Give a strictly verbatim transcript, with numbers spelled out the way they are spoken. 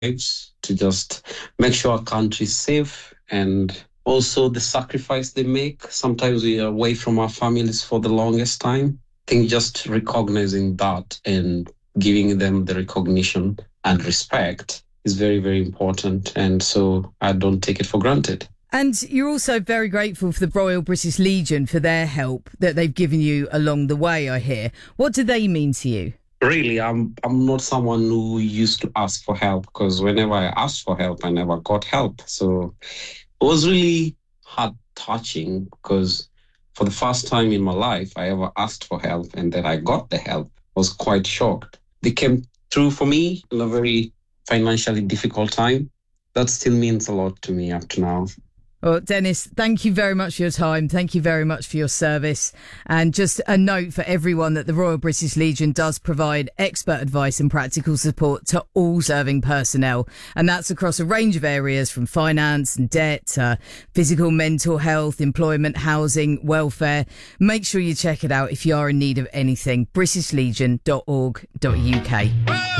lives to just make sure our country is safe, and also the sacrifice they make. Sometimes we are away from our families for the longest time. I think just recognizing that and giving them the recognition and respect is very, very important. And so I don't take it for granted. And you're also very grateful for the Royal British Legion for their help that they've given you along the way, I hear. What do they mean to you? Really, I'm I'm not someone who used to ask for help, because whenever I asked for help, I never got help. So it was really heart touching, because for the first time in my life, I ever asked for help and then I got the help. I was quite shocked. They came through for me in a very financially difficult time. That still means a lot to me up to now. Well, Dennis, thank you very much for your time. Thank you very much for your service. And just a note for everyone that the Royal British Legion does provide expert advice and practical support to all serving personnel. And that's across a range of areas from finance and debt, uh, physical, mental health, employment, housing, welfare. Make sure you check it out if you are in need of anything. british legion dot org dot U K.